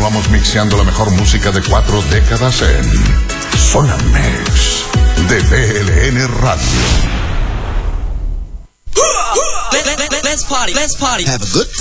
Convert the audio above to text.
Continuamos mixeando la mejor música de 4 décadas en Zona Mix de BLN Radio. Let's party. Have a good